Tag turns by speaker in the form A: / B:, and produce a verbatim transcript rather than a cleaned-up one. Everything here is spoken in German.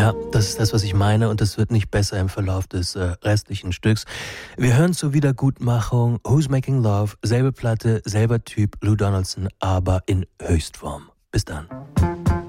A: Ja, das ist das, was ich meine, und das wird nicht besser im Verlauf des äh, restlichen Stücks. Wir hören zur Wiedergutmachung Who's Making Love, selbe Platte, selber Typ, Lou Donaldson, aber in Höchstform. Bis dann.